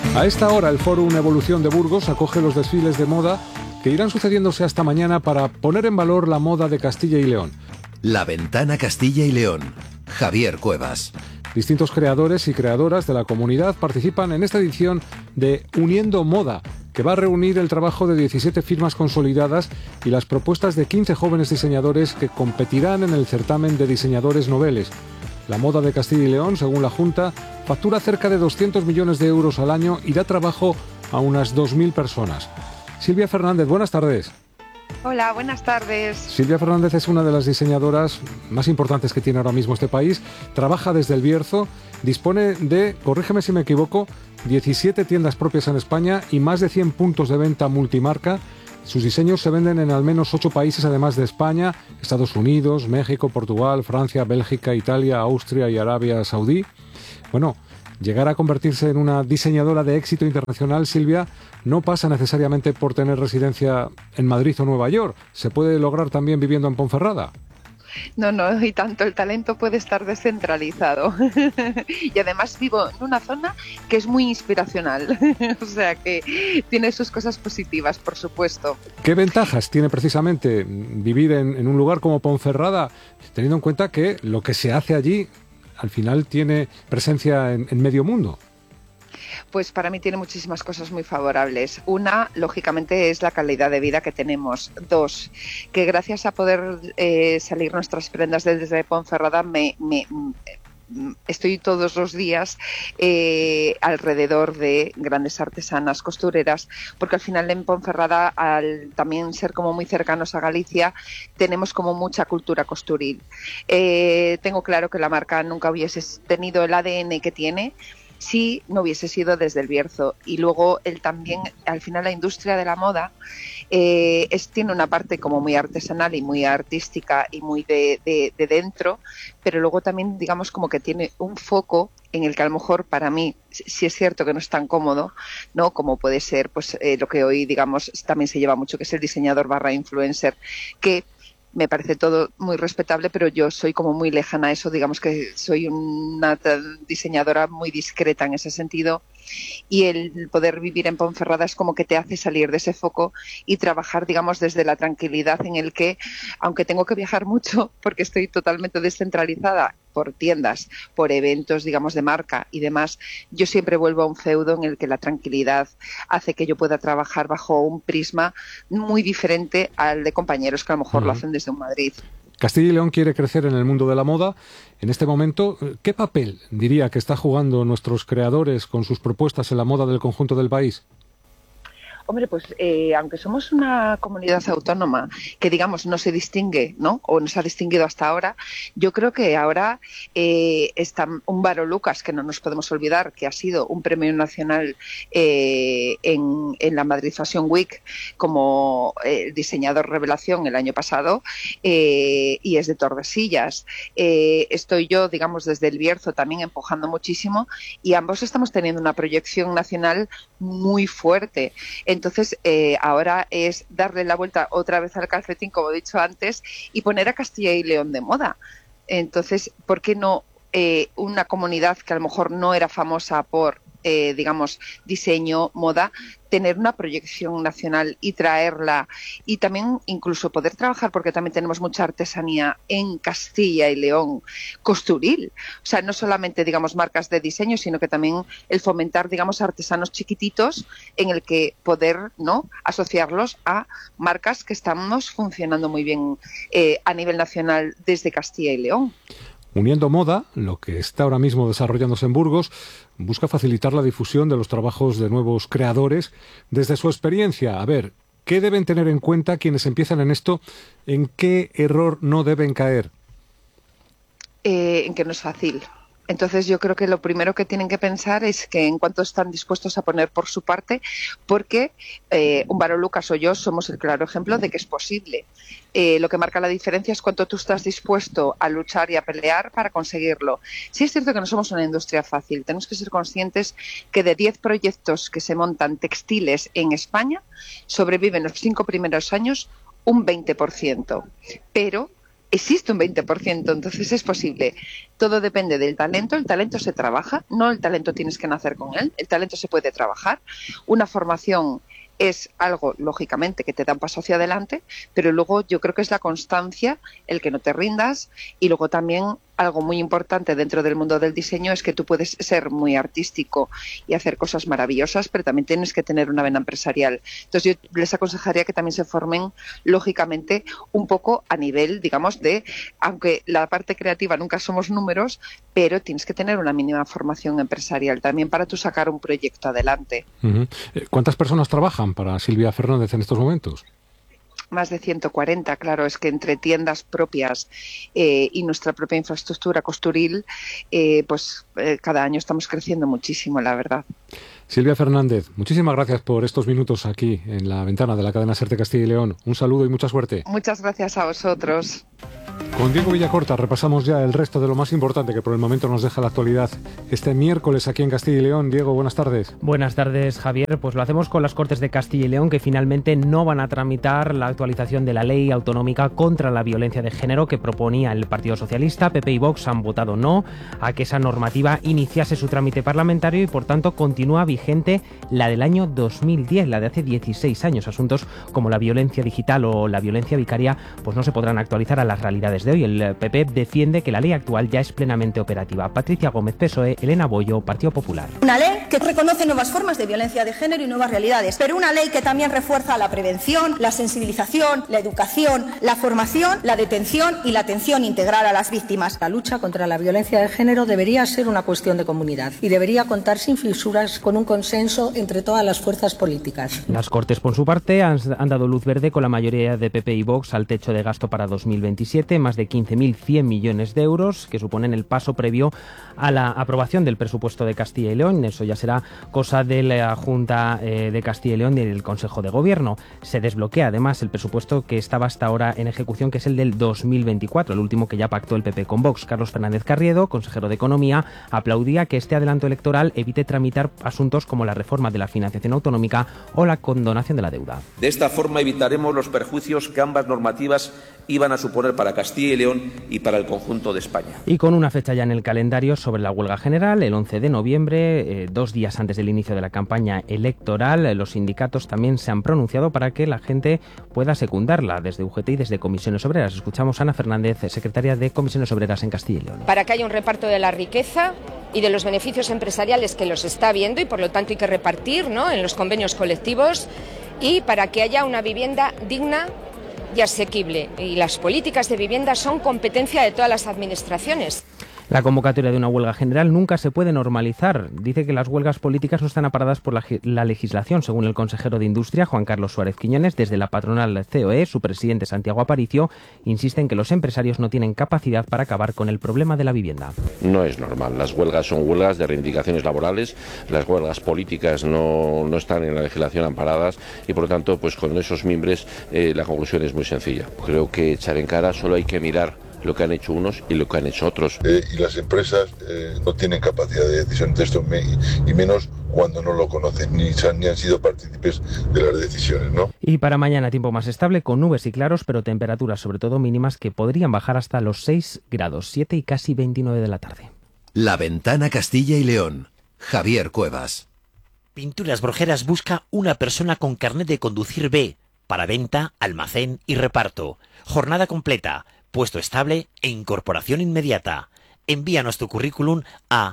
A esta hora, el Fórum Evolución de Burgos acoge los desfiles de moda que irán sucediéndose hasta mañana para poner en valor la moda de Castilla y León. La Ventana Castilla y León. Javier Cuevas. Distintos creadores y creadoras de la comunidad participan en esta edición de Uniendo Moda, que va a reunir el trabajo de 17 firmas consolidadas y las propuestas de 15 jóvenes diseñadores que competirán en el certamen de diseñadores noveles. La moda de Castilla y León, según la Junta, factura cerca de 200 millones de euros al año y da trabajo a unas 2.000 personas. Silvia Fernández, buenas tardes. Hola, buenas tardes. Silvia Fernández es una de las diseñadoras más importantes que tiene ahora mismo este país. Trabaja desde El Bierzo, dispone de, corrígeme si me equivoco, 17 tiendas propias en España y más de 100 puntos de venta multimarca. Sus diseños se venden en al menos 8 países, además de España, Estados Unidos, México, Portugal, Francia, Bélgica, Italia, Austria y Arabia Saudí. Bueno, llegar a convertirse en una diseñadora de éxito internacional, Silvia, no pasa necesariamente por tener residencia en Madrid o Nueva York. Se puede lograr también viviendo en Ponferrada. No, y tanto el talento puede estar descentralizado. Y además vivo en una zona que es muy inspiracional. O sea que tiene sus cosas positivas, por supuesto. ¿Qué ventajas tiene precisamente vivir en un lugar como Ponferrada, teniendo en cuenta que lo que se hace allí al final tiene presencia en medio mundo? Pues para mí tiene muchísimas cosas muy favorables. Una, lógicamente, es la calidad de vida que tenemos. Dos, que gracias a poder salir nuestras prendas desde Ponferrada estoy todos los días alrededor de grandes artesanas, costureras, porque al final en Ponferrada, al también ser como muy cercanos a Galicia, tenemos como mucha cultura costuril. Tengo claro que la marca nunca hubiese tenido el ADN que tiene si no hubiese sido desde El Bierzo. Y luego también, al final, la industria de la moda tiene una parte como muy artesanal y muy artística y muy de dentro, pero luego también, digamos, como que tiene un foco en el que a lo mejor para mí sí es cierto que no es tan cómodo, ¿no? Como puede ser pues lo que hoy, digamos, también se lleva mucho, que es el diseñador / influencer, que me parece todo muy respetable, pero yo soy como muy lejana a eso. Digamos que soy una diseñadora muy discreta en ese sentido, y el poder vivir en Ponferrada es como que te hace salir de ese foco y trabajar, digamos, desde la tranquilidad, en el que, aunque tengo que viajar mucho porque estoy totalmente descentralizada por tiendas, por eventos, digamos, de marca y demás, yo siempre vuelvo a un feudo en el que la tranquilidad hace que yo pueda trabajar bajo un prisma muy diferente al de compañeros que a lo mejor lo hacen desde un Madrid. Castilla y León quiere crecer en el mundo de la moda. En este momento, ¿qué papel diría que está jugando nuestros creadores con sus propuestas en la moda del conjunto del país? Hombre, pues aunque somos una comunidad autónoma que, digamos, no se distingue, ¿no? O no se ha distinguido hasta ahora, yo creo que ahora está Úmbaro Lucas, que no nos podemos olvidar, que ha sido un premio nacional en la Madrid Fashion Week como diseñador revelación el año pasado, y es de Tordesillas. Estoy yo, digamos, desde El Bierzo también empujando muchísimo, y ambos estamos teniendo una proyección nacional muy fuerte. Entonces, ahora es darle la vuelta otra vez al calcetín, como he dicho antes, y poner a Castilla y León de moda. Entonces, ¿por qué no una comunidad que a lo mejor no era famosa por, digamos, diseño, moda, tener una proyección nacional y traerla, y también incluso poder trabajar, porque también tenemos mucha artesanía en Castilla y León, costuril? O sea, no solamente, digamos, marcas de diseño, sino que también el fomentar, digamos, artesanos chiquititos, en el que poder, ¿no?, asociarlos a marcas que estamos funcionando muy bien a nivel nacional desde Castilla y León. Uniendo Moda, lo que está ahora mismo desarrollándose en Burgos, busca facilitar la difusión de los trabajos de nuevos creadores desde su experiencia. A ver, ¿qué deben tener en cuenta quienes empiezan en esto? ¿En qué error no deben caer? En que no es fácil. Entonces yo creo que lo primero que tienen que pensar es que en cuanto están dispuestos a poner por su parte, porque Úmbaro Lucas o yo somos el claro ejemplo de que es posible. Lo que marca la diferencia es cuánto tú estás dispuesto a luchar y a pelear para conseguirlo. Sí es cierto que no somos una industria fácil. Tenemos que ser conscientes que de 10 proyectos que se montan textiles en España, sobreviven los 5 primeros años un 20%. Pero existe un 20%, entonces es posible. Todo depende del talento. El talento se trabaja, no el talento tienes que nacer con él, el talento se puede trabajar. Una formación es algo, lógicamente, que te da un paso hacia adelante, pero luego yo creo que es la constancia, el que no te rindas, y luego también algo muy importante dentro del mundo del diseño es que tú puedes ser muy artístico y hacer cosas maravillosas, pero también tienes que tener una vena empresarial. Entonces yo les aconsejaría que también se formen, lógicamente, un poco a nivel, digamos, de, aunque la parte creativa nunca somos números, pero tienes que tener una mínima formación empresarial también para tú sacar un proyecto adelante. ¿Cuántas personas trabajan para Silvia Fernández en estos momentos? Más de 140, claro, es que entre tiendas propias y nuestra propia infraestructura costuril, cada año estamos creciendo muchísimo, la verdad. Silvia Fernández, muchísimas gracias por estos minutos aquí en la ventana de la cadena SER de Castilla y León. Un saludo y mucha suerte. Muchas gracias a vosotros. Con Diego Villacorta repasamos ya el resto de lo más importante que por el momento nos deja la actualidad este miércoles aquí en Castilla y León. Diego, buenas tardes. Buenas tardes, Javier. Pues lo hacemos con las Cortes de Castilla y León, que finalmente no van a tramitar la actualización de la ley autonómica contra la violencia de género que proponía el Partido Socialista. PP y Vox han votado no a que esa normativa iniciase su trámite parlamentario y, por tanto, continúa vigente la del año 2010, la de hace 16 años. Asuntos como la violencia digital o la violencia vicaria pues no se podrán actualizar a las realidades de hoy. El PP defiende que la ley actual ya es plenamente operativa. Patricia Gómez, PSOE, Elena Boyo, Partido Popular. Una ley que reconoce nuevas formas de violencia de género y nuevas realidades, pero una ley que también refuerza la prevención, la sensibilización, la educación, la formación, la detención y la atención integral a las víctimas. La lucha contra la violencia de género debería ser una cuestión de comunidad y debería contar sin fisuras con un consenso entre todas las fuerzas políticas. Las Cortes, por su parte, han dado luz verde con la mayoría de PP y Vox al techo de gasto para 2027, más de 15.100 millones de euros, que suponen el paso previo a la aprobación del presupuesto de Castilla y León. Eso ya será cosa de la Junta de Castilla y León y del Consejo de Gobierno. Se desbloquea además el presupuesto que estaba hasta ahora en ejecución, que es el del 2024, el último que ya pactó el PP con Vox. Carlos Fernández Carriedo, consejero de Economía, aplaudía que este adelanto electoral evite tramitar asuntos como la reforma de la financiación autonómica o la condonación de la deuda. De esta forma evitaremos los perjuicios que ambas normativas iban a suponer para Castilla y León y para el conjunto de España. Y con una fecha ya en el calendario sobre la huelga general, el 11 de noviembre, 2 días antes del inicio de la campaña electoral, los sindicatos también se han pronunciado para que la gente pueda secundarla desde UGT y desde Comisiones Obreras. Escuchamos a Ana Fernández, secretaria de Comisiones Obreras en Castilla y León. Para que haya un reparto de la riqueza y de los beneficios empresariales, que los está habiendo y por lo tanto hay que repartir, ¿no?, en los convenios colectivos, y para que haya una vivienda digna y asequible. Y las políticas de vivienda son competencia de todas las administraciones. La convocatoria de una huelga general nunca se puede normalizar. Dice que las huelgas políticas no están amparadas por la legislación, según el consejero de Industria, Juan Carlos Suárez Quiñones. Desde la patronal COE, su presidente Santiago Aparicio insiste en que los empresarios no tienen capacidad para acabar con el problema de la vivienda. No es normal. Las huelgas son huelgas de reivindicaciones laborales. Las huelgas políticas no están en la legislación amparadas y, por lo tanto, pues con esos mimbres la conclusión es muy sencilla. Creo que echar en cara solo hay que mirar lo que han hecho unos y lo que han hecho otros. Y las empresas no tienen capacidad de decisión de esto, y menos cuando no lo conocen ni han sido partícipes de las decisiones, ¿no? Y para mañana tiempo más estable, con nubes y claros, pero temperaturas sobre todo mínimas que podrían bajar hasta los 6 grados, 7 y casi 29 de la tarde. La Ventana Castilla y León. Javier Cuevas. Pinturas Brojeras busca una persona con carnet de conducir B para venta, almacén y reparto. Jornada completa, puesto estable e incorporación inmediata. Envíanos tu currículum a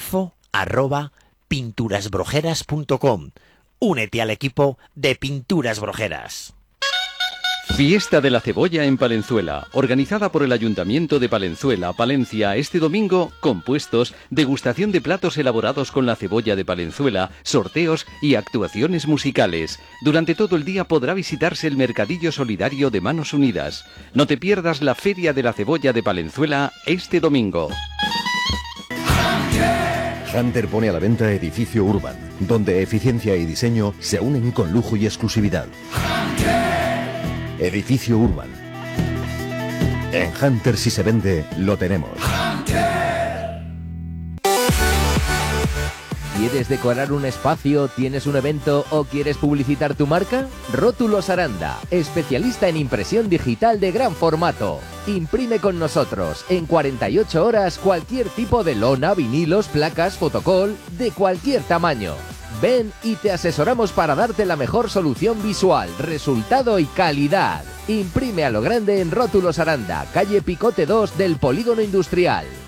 info@pinturasbrojeras.com. Únete al equipo de Pinturas Brojeras. Fiesta de la Cebolla en Palenzuela, organizada por el Ayuntamiento de Palenzuela, Palencia, este domingo, compuestos, degustación de platos elaborados con la cebolla de Palenzuela, sorteos y actuaciones musicales. Durante todo el día podrá visitarse el Mercadillo Solidario de Manos Unidas. No te pierdas la Feria de la Cebolla de Palenzuela este domingo. Hunter pone a la venta Edificio Urban, donde eficiencia y diseño se unen con lujo y exclusividad. Edificio Urban. En Hunter, si se vende, lo tenemos. ¿Quieres decorar un espacio, tienes un evento o quieres publicitar tu marca? Rótulos Aranda, especialista en impresión digital de gran formato. Imprime con nosotros en 48 horas cualquier tipo de lona, vinilos, placas, fotocol, de cualquier tamaño. Ven y te asesoramos para darte la mejor solución visual, resultado y calidad. Imprime a lo grande en Rótulos Aranda, calle Picote 2 del Polígono Industrial.